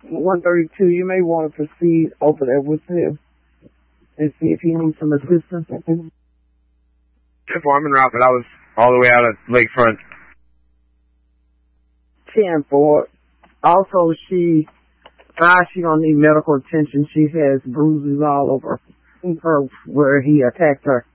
132, you may want to proceed over there with him and see if he needs some assistance. If I'm en route, but I was all the way out at Lakefront. 10-4. Also, she don't need medical attention. She has bruises all over her where he attacked her.